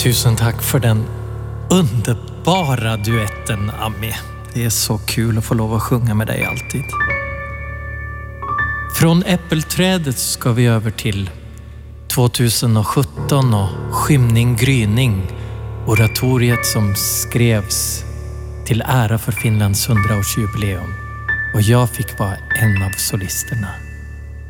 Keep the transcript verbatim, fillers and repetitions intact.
Tusen tack för den underbara duetten, Ami. Det är så kul att få lov att sjunga med dig alltid. Från Äppelträdet ska vi över till tjugohundrasjutton och Skymning gryning, oratoriet som skrevs till ära för Finlands hundraårsjubileum. Och jag fick vara en av solisterna.